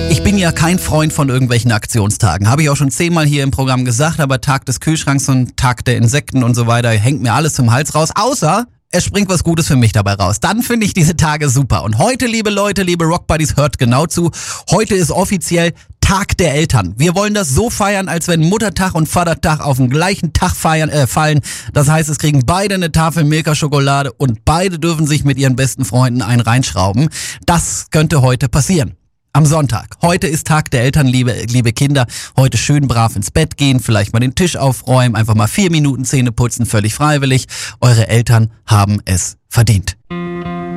Ich bin ja kein Freund von irgendwelchen Aktionstagen. Habe ich auch schon 10-mal hier im Programm gesagt, aber Tag des Kühlschranks und Tag der Insekten und so weiter hängt mir alles zum Hals raus, außer es springt was Gutes für mich dabei raus. Dann finde ich diese Tage super. Und heute, liebe Leute, liebe Rockbuddies, hört genau zu. Heute ist offiziell Tag der Eltern. Wir wollen das so feiern, als wenn Muttertag und Vatertag auf den gleichen Tag fallen. Das heißt, es kriegen beide eine Tafel Milka-Schokolade und beide dürfen sich mit ihren besten Freunden einen reinschrauben. Das könnte heute passieren. Am Sonntag. Heute ist Tag der Eltern, liebe Kinder. Heute schön brav ins Bett gehen, vielleicht mal den Tisch aufräumen, einfach mal 4 Minuten Zähne putzen, völlig freiwillig. Eure Eltern haben es verdient.